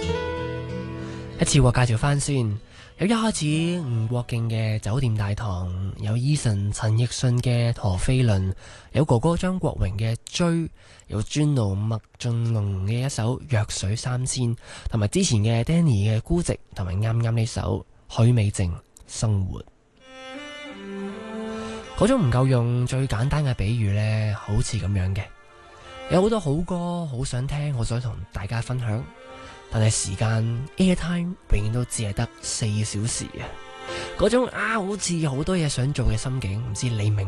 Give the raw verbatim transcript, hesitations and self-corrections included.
一次我介紹翻先，有一開始吳國敬嘅酒店大堂，有 Eason 陳奕迅嘅陀飛輪，有哥哥張國榮嘅追，有專路麥浚龍嘅一首弱水三千，同埋之前嘅 Danny 嘅孤寂，同埋啱啱呢首許美靜生活。嗰種唔夠用最簡單嘅比喻呢，好似咁樣嘅，有好多好歌好想聽，好想同大家分享。但係時間 airtime 永遠都只係得四小時啊！嗰種啊，好似好多嘢想做嘅心境，唔知你明？